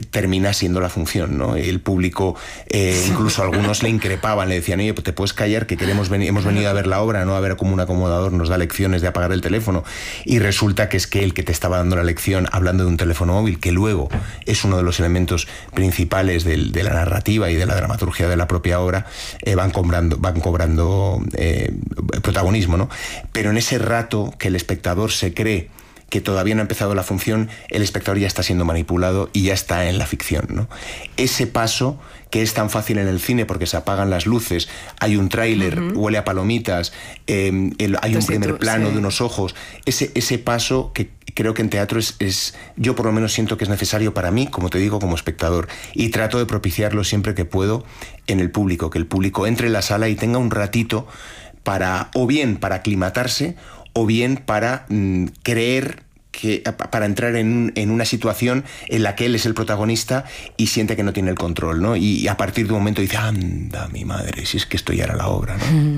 termina siendo la función, ¿no? El público, incluso algunos le increpaban, le decían, oye, pues te puedes callar, que hemos venido a ver la obra, no a ver cómo un acomodador nos da lecciones de apagar el teléfono. Y resulta que es que el que te estaba dando la lección hablando de un teléfono móvil, que luego es uno de los elementos principales de la narrativa y de la dramaturgia de la propia obra, van cobrando protagonismo, ¿no? Pero en ese rato que el espectador se cree que todavía no ha empezado la función, el espectador ya está siendo manipulado y ya está en la ficción, ¿no? Ese paso, que es tan fácil en el cine porque se apagan las luces, hay un tráiler, huele a palomitas, hay un primer plano de unos ojos, ese paso que creo que en teatro yo por lo menos siento que es necesario para mí, como te digo, como espectador, y trato de propiciarlo siempre que puedo en el público, que el público entre en la sala y tenga un ratito o bien para aclimatarse, o bien para creer para entrar en una situación en la que él es el protagonista y siente que no tiene el control, ¿no? Y a partir de un momento dice, anda, mi madre, si es que esto ya era la obra, ¿no?